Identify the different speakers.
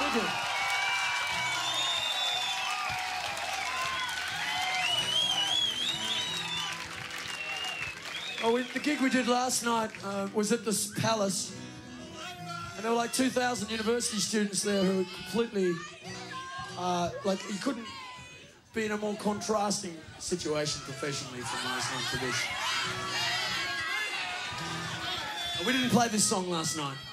Speaker 1: Nigel. Oh, the gig we did last night was at this Palace, and there were like 2,000 university students there who were completely, like, you couldn't be in a more contrasting situation professionally from last night to this. We didn't play this song last night.